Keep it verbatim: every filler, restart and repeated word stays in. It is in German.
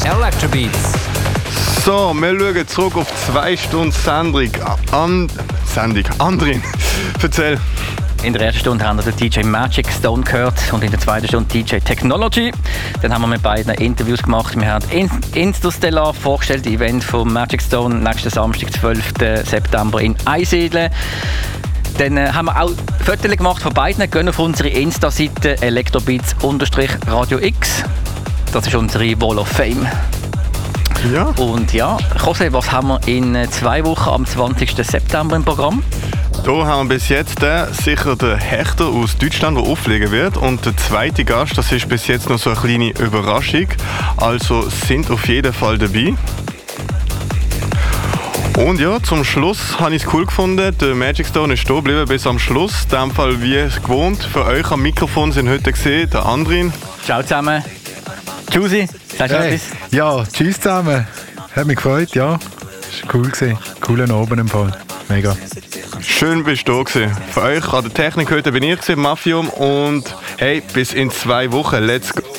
Electrobeats. So, wir schauen zurück auf zwei Stunden Sendung. An Sendung. Andrin, erzähl. In der ersten Stunde haben wir den D J Magic Stone gehört und in der zweiten Stunde D J Technology. Dann haben wir mit beiden Interviews gemacht. Wir haben Interstellar vorgestellt, das Event von Magic Stone, nächsten Samstag, zwölften September in Einsiedeln. Dann äh, haben wir auch Fotos gemacht von beiden. Gehen auf unsere Insta-Seite electrobeats-radio X. Das ist unsere Wall of Fame. Ja. Und ja, José, was haben wir in zwei Wochen am zwanzigsten September im Programm? Hier haben wir bis jetzt äh, sicher den Hechter aus Deutschland, der auflegen wird. Und der zweite Gast, das ist bis jetzt noch so eine kleine Überraschung. Also sind auf jeden Fall dabei. Und ja, zum Schluss habe ich es cool gefunden. Der Magic Stone ist stehen geblieben bis am Schluss. In dem Fall wie gewohnt. Für euch am Mikrofon sind heute gesehen der Andrin. Ciao zusammen. Tschüssi. Sagst du hey. etwas? Ja, tschüss zusammen. Hat mich gefreut, ja. Das war cool gewesen. Cooler Abend im Fall. Mega. Schön bist du da gewesen. Für euch an der Technik heute bin ich gewesen, Mafium. Und hey, bis in zwei Wochen. Let's go.